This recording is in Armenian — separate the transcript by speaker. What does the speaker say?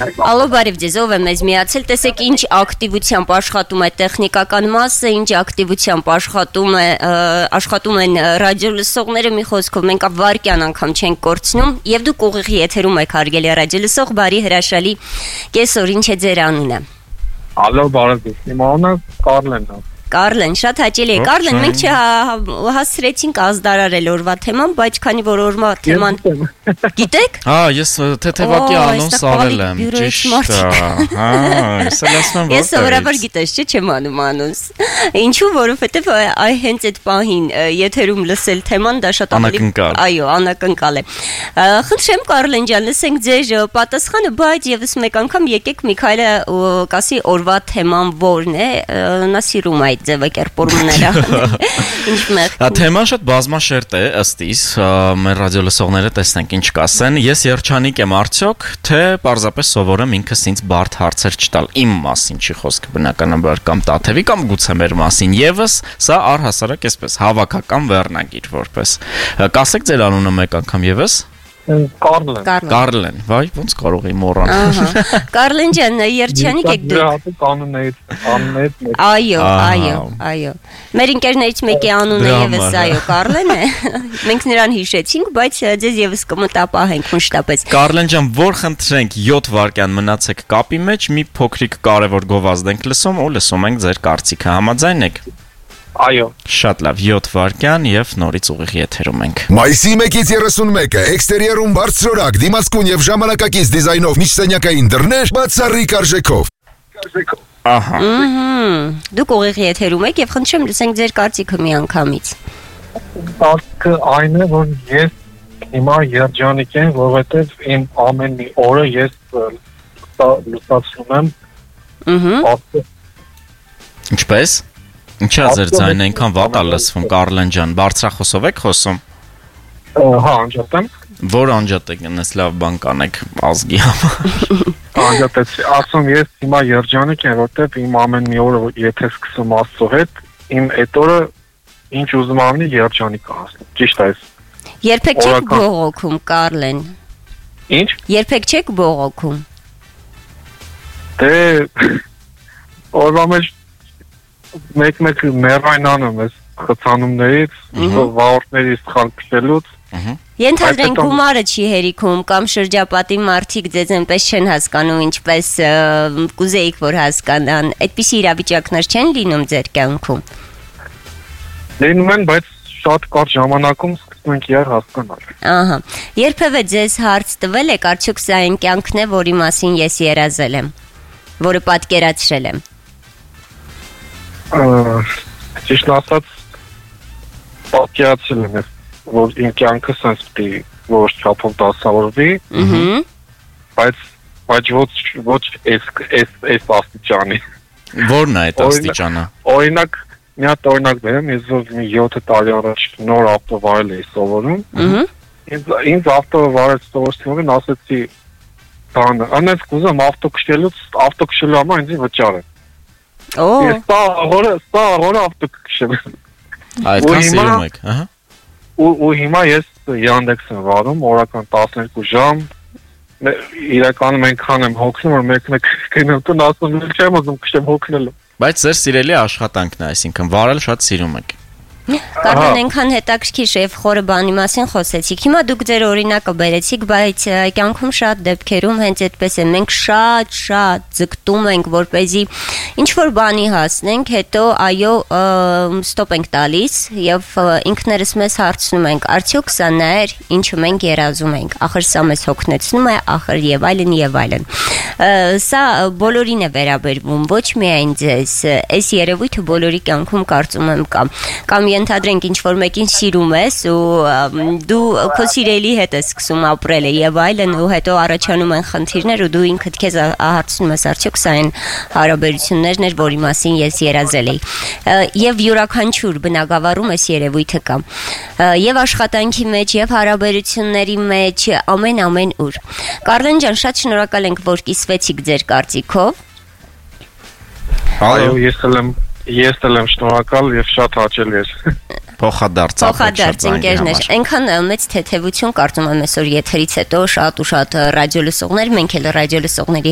Speaker 1: Ալո, բարև ձեզ, ով է մեզ միացել, տեսեք ինչ ակտիվությամբ աշխատում է տեխնիկական մասը, ինչ ակտիվությամբ աշխատում են ռադիոլսողները, մի խոսքով, մենք վարկյան անգամ չենք կորցնում, եւ դուք ուղիղ եթերում եք հարգելի ռադիոլսող, բարի հրաշալի կեսօր, ինչ է ձեր անունը։
Speaker 2: Ալո, բարև ձեզ, իմ անունը Կարլենն է։ Կարլեն,
Speaker 1: շատ հաճելի է։ Կարլեն, մենք չհասցրեցինք ազդարարել օրվա թեման, բայց քանի որ օրվա թեման գիտեք։
Speaker 3: Ես թեթևակի անոնս արել եմ, ճիշտ է։ Ես
Speaker 1: սովորաբար գիտես, չէ՞ չեմ անում անոնս։ Ինչու, որովհետև հենց այդ պահին եթերում լսել թեման դա շատ
Speaker 3: անակնկալ։
Speaker 1: Այո, անակնկալ է։ Խնդրեմ Կարլեն ջան, լսենք ձեր պատասխանը, բայց եւս մեկ անգամ եկեք Միքայելը կասի օրվա թեման որն է, նա սիրում է ձևակերպումները։ Ինչ մեղ։
Speaker 3: Թեման շատ բազմաշերտ է, ըստ իս, մեր ռադիոլսողները տեսնենք ինչ կասեն։ Ես երջանիկ եմ արդյոք, թե պարզապես սովորեմ ինքս ինձ բարդ հարցեր չտալ։ Իմ մասին չի խոսքը բնականաբար կամ Տաթևի կամ գուցե մեր մասին եւս, սա առհասարակ այսպես հավաքական վերնագիր որպես։ Կասեք ձեր անունը մեկ անգամ եւս։
Speaker 2: Կարլեն,
Speaker 3: վայ, ոնց կարող եմ մոռանալ։
Speaker 1: Կարլեն ջան, երջանիկ եք դուք։ Այո։ Մեր ընկերներից մեկի անունը եւս այո, Կարլեն է։ Մենք նրան հիշեցինք, բայց ձեզ եւս կմտապահենք մշտապես։
Speaker 3: Կարլեն ջան, որ խնդրենք 7 վայրկյան մնացեք կապի մեջ, մի փոքրիկ կարևոր գովազդ ենք լսում ու լսում ենք ձեր կարծիքը, համաձայն եք։
Speaker 2: Այո։
Speaker 3: Շատ լավ, 7 վայրկյան եւ նորից ուղիղ եթերում ենք։
Speaker 4: Մայիսի 1-ից 31-ը էքստերիերում բարձրորակ, դիմացկուն եւ ժամանակակից դիզայնով միջսենյակային դռներ բացառիկ արժեքով։
Speaker 3: Ահա։
Speaker 1: Դուք ուղիղ եթերում եք եւ խնդրեմ լսենք ձեր կարծիքը միանգամից։
Speaker 2: Կարծիքը այն է, որ ես հիմա երջանիկ եմ, որովհետեւ իմ ամեն մի օրը ես լուսացնում եմ։
Speaker 3: Ինչպես։ Ինչա ձեր ձայնը այնքան վատ է լսվում, Կարլեն ջան, բարձրախոսով եք խոսում։
Speaker 2: Հա, անջատեմ։
Speaker 3: Որ անջատեք, այնպես լավ բան կանեք ազգի համար։
Speaker 2: Անջատեցի, ասում ես հիմա երջանիկ եմ, որտեվ իմ ամեն մի օրը եթե սկսում Աստծո հետ, իմ այդ օրը ինչ ուզում անի երջանիկ ասում։ Ճիշտ է։
Speaker 1: Երբեք չեք բողոքում, Կարլեն։
Speaker 2: Ինչ։
Speaker 1: Երբեք չեք բողոքում։
Speaker 2: Դե օրվա մեջ մեկ մերային անում ես խցանումներից, վաղորդների սխալ քշելուց։
Speaker 1: Ենթադրենք գումարը չի հերիքում կամ շրջապատի մարդիկ ձեզ այնպես չեն հասկանում, ինչպես կուզեիք որ հասկանան։ Այդպիսի իրավիճակներ չեն լինում ձեր կյանքում։
Speaker 2: Լինում են, բայց շատ կարճ ժամանակում սկսում ենք իրար հասկանալ։
Speaker 1: Ահա։ Երբևէ ձեզ հարց տվել եք, արդյոք սա այն կյանքն է, որի մասին ես երազել եմ, որը պատկերացրել եմ։
Speaker 2: Ճիշտ ասած, պատկերացրել եմ, որ իմ կյանքը սենց պիտի որոշ չափով դասավորվի, բայց ոչ այս աստիճանի։
Speaker 3: Որն է այդ աստիճանը։
Speaker 2: Օրինակ, մի հատ օրինակ բերեմ, ես որ 7 տարի առաջ նոր ավտո վարել էի սովորում, ինձ ավտո վարել սովորեցին ասեցի, անես կուզեմ ավտո քշելու համար ինձ վճար է։ Ես սա հորը ավտո քշել եմ։
Speaker 3: Այդքան սիրում եք, ահա։
Speaker 2: Ու հիմա ես Yandex եմ վարում, օրական 12 ժամ, իրականում այնքան եմ հոգնում, որ մեկն է գնում տուն ասում, չեմ ուզում քշեմ հոգնելու։
Speaker 3: Բայց ձեր սիրելի աշխատանքն է, այսինքն վարել շատ սիրում եք։
Speaker 1: Կարմեն այնքան հետաքրքիր եւ խորը բանի մասին խոսեցիք։ Հիմա դուք ձեր օրինակը բերեցիք, բայց կյանքում շատ դեպքերում հենց այդպես է։ Մենք շատ ձգտում ենք, որպեսզի ինչ որ բանի հասնենք, հետո այո, ստոպ ենք տալիս եւ ինքներս մեզ հարցնում ենք, արդյոք սա նա էր, ինչը մենք երազում ենք։ Ախր սա մեզ հոգնեցնում է, ախր եւ այլն։ Սա բոլորին է վերաբերվում, ոչ միայն ձեզ։ Այս երևույթը բոլորի կյանքում կարծում եմ կամ ենթադրենք ինչ որ մեկին սիրում ես ու դու քո սիրելի հետ ես սկսում ապրել եւ այլն ու հետո առաջանում են խնդիրներ ու դու ինքդ քեզ հարցնում ես արդյոք սա այն հարաբերություններն էր որի մասին ես երազել էի եւ յուրաքանչյուր բնակավարում այս երևույթը կա եւ աշխատանքի մեջ եւ հարաբերությունների մեջ ամեն ուր Կարլեն ջան շատ շնորհակալ ենք որ կիսվեցիք ձեր կարծիքով
Speaker 2: Այո ես եմ շնորհակալ եւ շատ հաճելի էր
Speaker 3: Փոխադարձ
Speaker 1: ընկերներ այնքան մեծ թեթևություն կարծում եմ այսօր եթերից հետո շատ ու շատ ռադիոլսողներ մենք էլ ռադիոլսողների